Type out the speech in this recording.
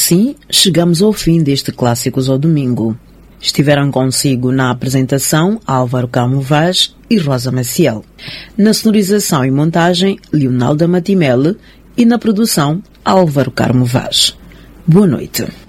assim, chegamos ao fim deste Clássicos ao Domingo. Estiveram consigo na apresentação Álvaro Carmo Vaz e Rosa Maciel. Na sonorização e montagem, Leonalda Matimele, e na produção, Álvaro Carmo Vaz. Boa noite.